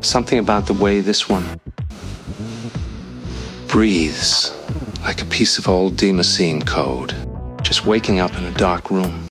Something about the way this one breathes like a piece of old Damascene code. Just waking up in a dark room,